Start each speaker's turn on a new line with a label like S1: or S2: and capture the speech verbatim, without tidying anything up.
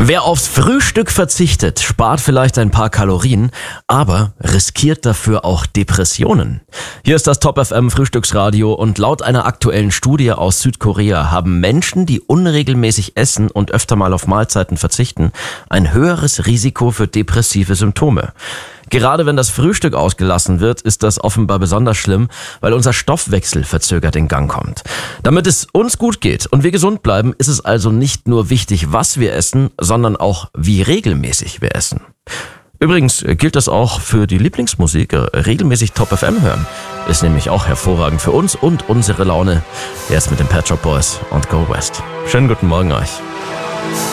S1: Wer aufs Frühstück verzichtet, spart vielleicht ein paar Kalorien, aber riskiert dafür auch Depressionen. Hier ist das Top F M Frühstücksradio und laut einer aktuellen Studie aus Südkorea haben Menschen, die unregelmäßig essen und öfter mal auf Mahlzeiten verzichten, ein höheres Risiko für depressive Symptome. Gerade wenn das Frühstück ausgelassen wird, ist das offenbar besonders schlimm, weil unser Stoffwechsel verzögert in Gang kommt. Damit es uns gut geht und wir gesund bleiben, ist es also nicht nur wichtig, was wir essen, sondern auch, wie regelmäßig wir essen. Übrigens gilt das auch für die Lieblingsmusik. Regelmäßig Top F M hören ist nämlich auch hervorragend für uns und unsere Laune. Erst mit den Pet Shop Boys und Go West. Schönen guten Morgen euch.